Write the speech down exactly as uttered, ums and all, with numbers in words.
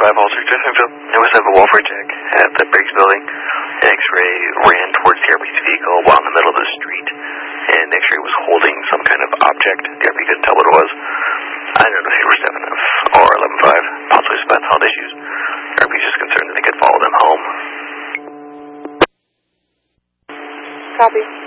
five, all three Chesterfield. It was a welfare check at the Briggs building. An X-ray ran towards the R P C vehicle while in the middle of the street, and the X-ray was holding some kind of object. The R P couldn't tell what it was. I don't know if they were seven F or eleven five, possibly spent health issues. R P is just concerned that they could follow them home. Copy.